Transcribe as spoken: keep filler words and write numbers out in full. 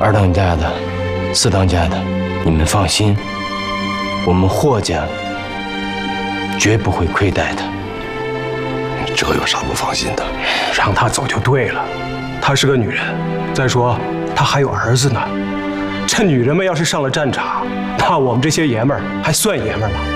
二当家的、四当家的，你们放心，我们霍家绝不会亏待他。 这有啥不放心的？ 让她走就对了，她是个女人，再说她还有儿子呢。这女人们要是上了战场，那我们这些爷们儿还算爷们儿吗？